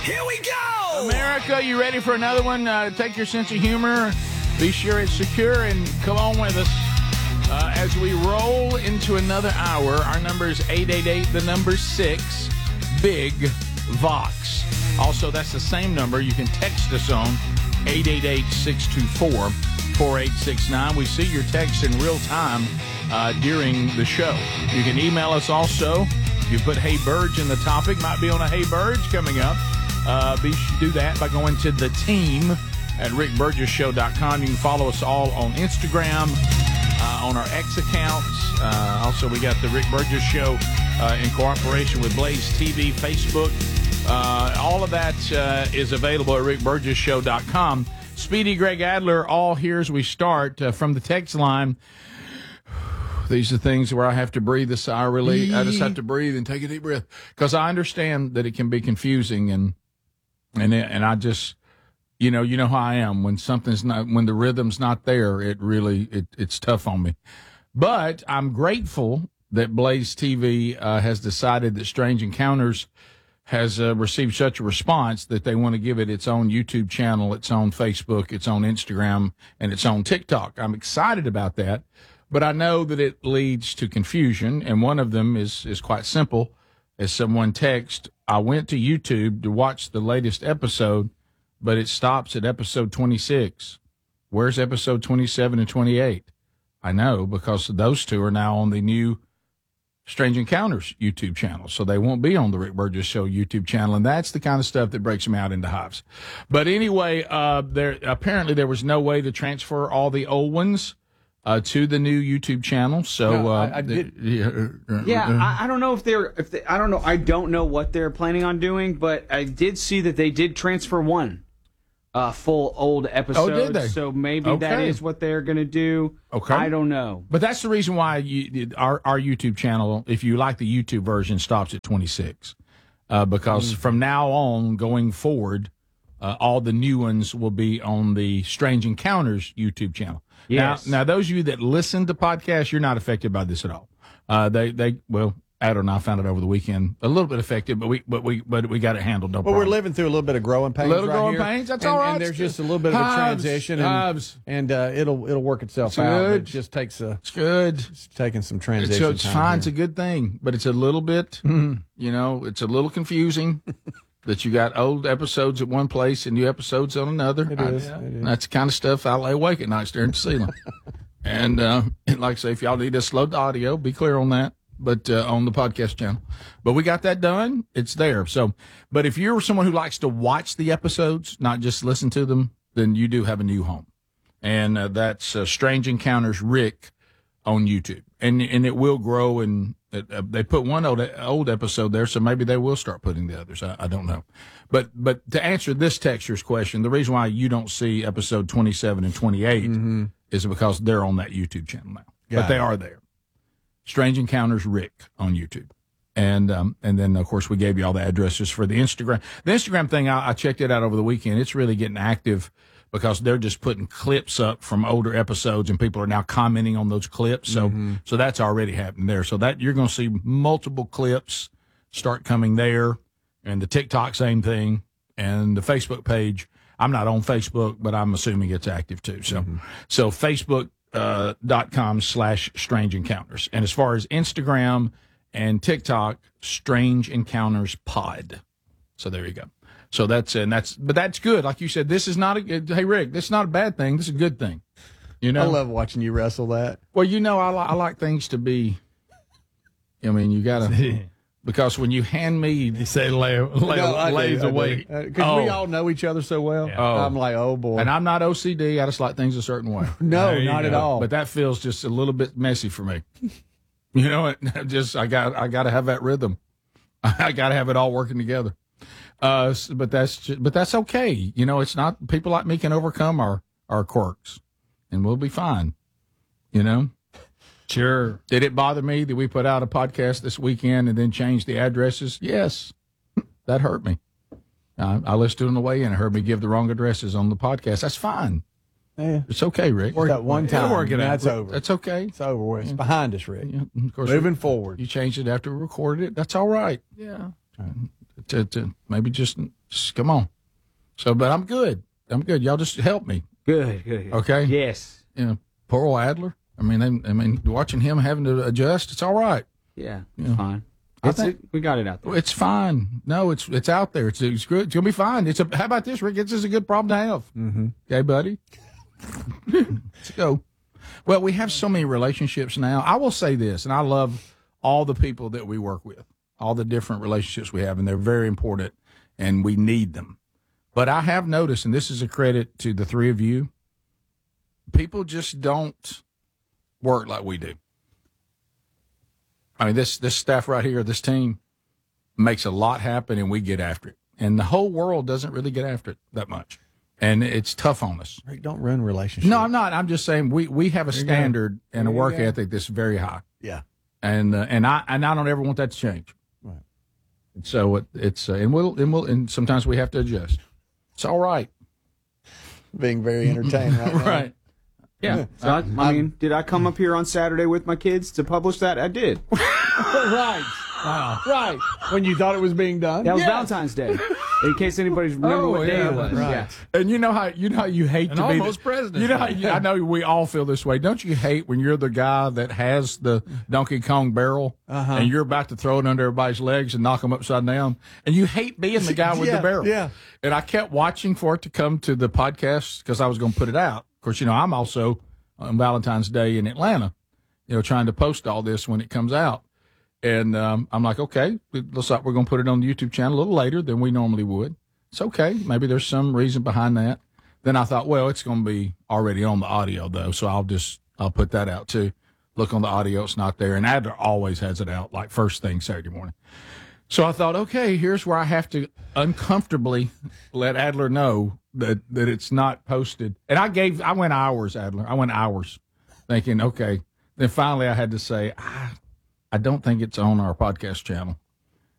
Here we go! America, you ready for another one? Take your sense of humor. Be sure it's secure and come on with us. As we roll into another hour, our number is 888-6, Big Vox. Also, that's the same number. You can text us on 888-624-4869. We see your texts in real time during the show. You can email us also. You put Hey Burge in the topic. Might be on a Hey Burge coming up. Do that by going to the team at rickburgesshow.com. You can follow us all on Instagram, on our X accounts. Also, we got the Rick Burgess Show in cooperation with Blaze TV, Facebook. All of that is available at rickburgesshow.com. Speedy, Greg Adler, all here as we start from the text line. These are things where I have to breathe a sigh of relief. I just have to breathe and take a deep breath because I understand that it can be confusing and I just, you know how I am when when the rhythm's not there, it's tough on me. But I'm grateful that Blaze TV has decided that Strange Encounters has received such a response that they want to give it its own YouTube channel, its own Facebook, its own Instagram, and its own TikTok. I'm excited about that, but I know that it leads to confusion, and one of them is quite simple. As someone texted, I went to YouTube to watch the latest episode, but it stops at episode 26. Where's episode 27 and 28? I know, because those two are now on the new Strange Encounters YouTube channel, so they won't be on the Rick Burgess Show YouTube channel, and that's the kind of stuff that breaks them out into hives. But anyway, apparently there was no way to transfer all the old ones to the new YouTube channel. So I don't know I don't know. I don't know what they're planning on doing, but I did see that they did transfer one full old episode. Oh, did they? So maybe that is what they're going to do. Okay. I don't know. But that's the reason why our YouTube channel, if you like the YouTube version, stops at 26. Because from now on, going forward, all the new ones will be on the Strange Encounters YouTube channel. Yes. Now, those of you that listen to podcasts, you're not affected by this at all. Adam and I found it over the weekend, a little bit affected, but we got it handled. No problem. We're living through a little bit of growing pains. Pains. That's all right. And there's just a little bit of a transition, and it'll work itself out. Good. It just takes It's good. It's taking some transition. So it's time fine. here. It's a good thing, but it's a little bit, it's a little confusing that you got old episodes at one place and new episodes on another. It is. That's the kind of stuff I lay awake at night staring at the ceiling. And like I say, if y'all need to slow the audio, be clear on that. But on the podcast channel. But we got that done. It's there. So, but if you're someone who likes to watch the episodes, not just listen to them, then you do have a new home. And that's Strange Encounters Rick on YouTube. And it will grow. And they put one old episode there, so maybe they will start putting the others. I don't know. But to answer this texter's question, the reason why you don't see episode 27 and 28 is because they're on that YouTube channel now. But they are there. Strange Encounters Rick on YouTube. And then, of course, we gave you all the addresses for the Instagram. The Instagram thing, I checked it out over the weekend. It's really getting active because they're just putting clips up from older episodes, and people are now commenting on those clips. So so that's already happening there. So that you're going to see multiple clips start coming there. And the TikTok, same thing. And the Facebook page, I'm not on Facebook, but I'm assuming it's active too. So so Facebook. .com/Strange Encounters. And as far as Instagram and TikTok, Strange Encounters Pod. So there you go. So that's good. Like you said, this is not hey Rick, this is not a bad thing. This is a good thing. You know, I love watching you wrestle that. Well, I like things to be, you gotta, because when you hand me, You say lays away. Because we all know each other so well. Yeah. I'm like, oh boy. and I'm not OCD. I just like things a certain way. No, There you not at go. all. But that feels just a little bit messy for me. You know, I got to have that rhythm. I got to have it all working together. But that's okay. It's not, people like me can overcome our quirks, and we'll be fine. Sure. Did it bother me that we put out a podcast this weekend and then changed the addresses? Yes, that hurt me. I listened to it on the way in. It hurt me give the wrong addresses on the podcast. That's fine. Yeah. It's okay, Rick. Worked out one time. work it out. That's over. That's okay. It's over with. It's behind us, Rick. Yeah, of course, Moving forward. you changed it after we recorded it. That's all right. Yeah. to maybe just come on. So, but I'm good. Y'all just help me. Good. Okay. Yes. You know, poor old Adler. I mean, watching him having to adjust, it's all right. Yeah, it's fine. We got it out there. It's fine. No, it's out there. It's good. It's gonna be fine. How about this, Rick? This is a good problem to have. Mm-hmm. Okay, buddy. Let's go. Well, we have so many relationships now. I will say this, and I love all the people that we work with, all the different relationships we have, and they're very important, and we need them. But I have noticed, and this is a credit to the three of you, people just don't work like we do. I mean, this staff right here, this team, makes a lot happen, and we get after it. And the whole world doesn't really get after it that much. And it's tough on us. Rick, don't ruin relationships. No, I'm not. I'm just saying we have a standard and a work ethic that's very high. Yeah. And I don't ever want that to change. Right. And so it's and sometimes we have to adjust. It's all right. Being very entertained right now. Right. Yeah. So I mean, did I come up here on Saturday with my kids to publish that? I did. Right. Wow. Right. When you thought it was being done? That was Valentine's Day. In case anybody's remember what day it was. Right. Yeah. And you know how you hate to be almost president. You know how I know we all feel this way. Don't you hate when you're the guy that has the Donkey Kong barrel and you're about to throw it under everybody's legs and knock them upside down, and you hate being the guy with the barrel. Yeah. And I kept watching for it to come to the podcast because I was going to put it out. Of course, I'm also on Valentine's Day in Atlanta, trying to post all this when it comes out. And I'm like, okay, looks like we're going to put it on the YouTube channel a little later than we normally would. It's okay. Maybe there's some reason behind that. Then I thought, well, it's going to be already on the audio, though, so I'll put that out, too. Look on the audio, it's not there. And Adler always has it out, like first thing Saturday morning. So I thought, okay, here's where I have to uncomfortably let Adler know that it's not posted. And I went hours, Adler. I went hours thinking, okay. Then finally I had to say, I don't think it's on our podcast channel.